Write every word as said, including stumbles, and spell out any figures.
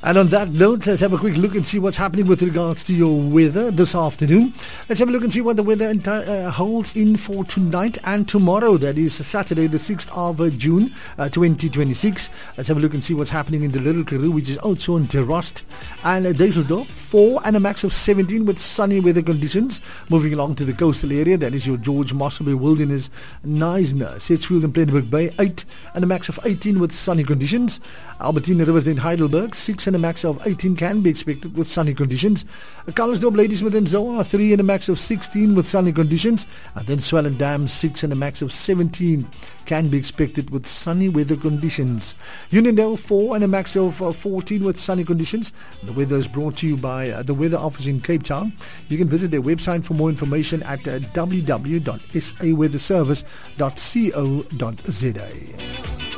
And on that note, let's have a quick look and see what's happening with regards to your weather this afternoon. Let's have a look and see what the weather enti- uh, holds in for tonight and tomorrow. That is Saturday, the sixth of June, uh, twenty twenty-six. Let's have a look and see what's happening in the Little Karoo, which is also in Terost and uh, Düsseldorf. four and a max of seventeen with sunny weather conditions. Moving along to the coastal area, that is your George Mossel Wilderness, Knysna, Sedgefield and Plentyburg Bay, eight and a max of eighteen with sunny conditions. Albertina, Riversdale, Heidelberg, six and a max of eighteen can be expected with sunny conditions. Calisdorp, Ladysmith and Zoa, three and a max of sixteen with sunny conditions. And then Swellendam, six and a max of seventeen can be expected with sunny weather conditions. Uniondale, four and a max of uh, fourteen with sunny conditions. The weather is brought to you by uh, the Weather Office in Cape Town. You can visit their website for more information at uh, w w w dot s a weather service dot co dot z a.